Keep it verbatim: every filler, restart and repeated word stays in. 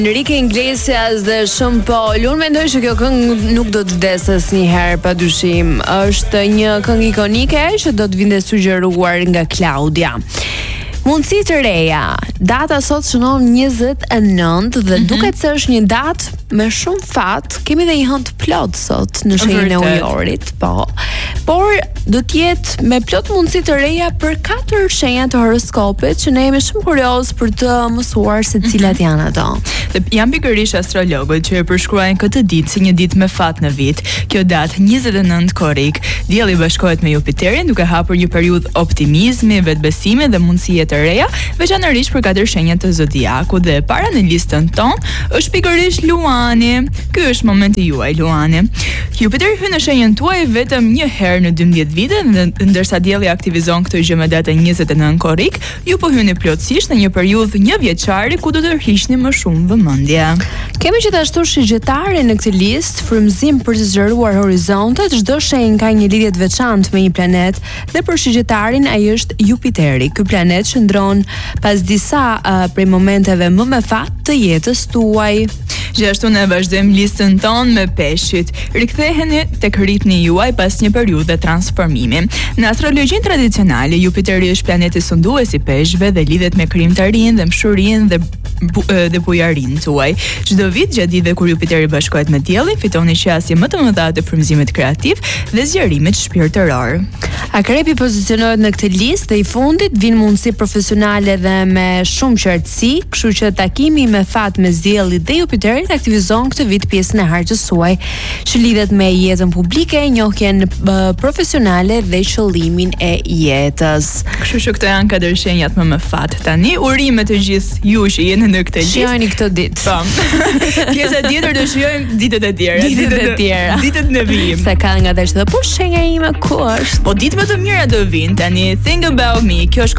Enrique Iglesias dhe Sean Paul. Unë mendoj që kjo këngë nuk do të vdes asnjëherë, padyshim. Është një këngë ikonike që do të vinte sugjeruar nga Claudia. Mundësi të reja. Data sot shënon njëzet e nëntë dhe mm-hmm. duket se është një datë me shumë fat. Kemi dhe një hënd plot sot në shenjën e ujorit, po. Por do të jetë me plot mundësi të reja për katër shenja të horoskopit që ne jemi shumë kurioz për të mësuar se cilat janë ato. Dhe janë pikërisht astrologët që e përshkruajnë këtë ditë si një ditë me fat në vit. Kjo datë njëzet e nëntë korrik, dielli bashkohet me Jupiterin duke hapur një periudhë optimizmi, vetbesimi dhe mundësie të reja, veçanërisht për katër shenjat të zodiakut dhe para në listën tonë është pikërisht Luani. Ky është momenti juaj, Luani. Jupiteri hyn në shenjën tuaj vetëm një herë në dymbëdhjetë vite, dhe ndërsa dielli aktivizon këtë gjë me datën njëzet e nëntë korrik, ju po hyni plotësisht në një periudhë një vjeçare ku do të rrhiqni më shumë vëmendje. Kemi gjithashtu shigjetare në këtë listë, frymëzim për të zgjeruar horizontet. Çdo shenjë ka një lidhje të veçantë me një planet dhe për shigjetarin ai është Jupiteri. Ky planet shndron pas disa uh, prej momenteve më me fat të jetës tuaj. Gjithashtu ne vazhdojmë listën tonë me peshqit. Riktheheni tek ritmi juaj pas një periudhe transformimi. Në astrologjinë tradicionale, Jupiteri është planeti sundues i peshqve dhe lidhet me krijimtarinë dhe mshurinë dhe bu, dhe bujarinë tuaj. Çdo vit gjatë ditëve kur Jupiteri bashkohet me diellin, fitoni qasje më të mëdha të frymëzimit kreativ dhe zgjerimit shpirtëror. Akrepi pozicionohet në këtë listë dhe i fundit vin mundësi profesionale dhe me shumë qartësi, kështu që takimi me fat mes diellit dhe Jupiterit aktivizon këtë vit pjesën e harxhës suaj që lidhet me jetën publike, njohjen profesionale dhe qëllimin e jetës. Kështu që këto janë katër shenjat më me fat. Tani urime të gjithë ju që jeni në këtë listë. Shijoni këtë ditë. Po. Pjesa tjetër do shijojmë ditët e tjera, ditët e tjera. Ditët në vijim. Sa ka nga dash dhe po shenja ime ku është? Po ditë më të mira do vinë tani. Think about me. Kjo është